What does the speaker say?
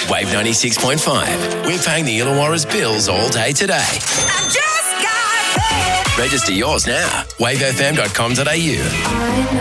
Wave 96.5. We're paying the Illawarra's bills all day today. I just got paid. Register yours now. wavefm.com.au.